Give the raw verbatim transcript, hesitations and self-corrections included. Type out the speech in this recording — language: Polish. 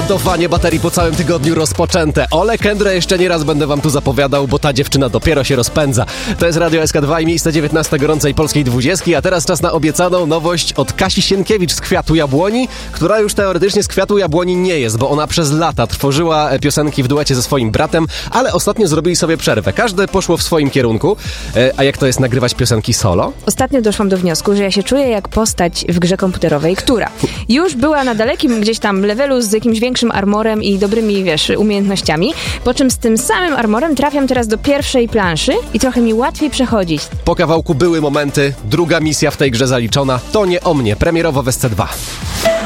Ładowanie baterii po całym tygodniu rozpoczęte. Ole Kędrę jeszcze nie raz będę wam tu zapowiadał, bo ta dziewczyna dopiero się rozpędza. To jest Radio S K dwa i miejsce dziewiętnaste gorącej polskiej dwudziestki, a teraz czas na obiecaną nowość od Kasi Sienkiewicz z Kwiatu Jabłoni, która już teoretycznie z Kwiatu Jabłoni nie jest, bo ona przez lata tworzyła piosenki w duecie ze swoim bratem, ale ostatnio zrobili sobie przerwę. Każde poszło w swoim kierunku. A jak to jest nagrywać piosenki solo? Ostatnio doszłam do wniosku, że ja się czuję jak postać w grze komputerowej, która już była na dalekim gdzieś tam levelu z jakimś większym armorem i dobrymi, wiesz, umiejętnościami, po czym z tym samym armorem trafiam teraz do pierwszej planszy i trochę mi łatwiej przechodzić. Po kawałku były momenty, druga misja w tej grze zaliczona. To nie o mnie, premierowo w S C dwa.